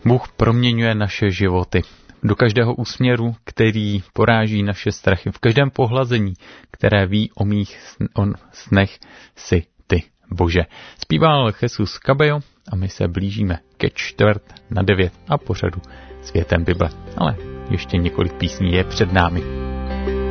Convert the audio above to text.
Bůh proměňuje naše životy. Do každého úsměru, který poráží naše strachy, v každém pohlazení, které ví o mých snech, si ty, Bože. Zpíval Jesus Cabello a my se blížíme ke 8:45 a pořadu Světem Bible. Ale ještě několik písní je před námi.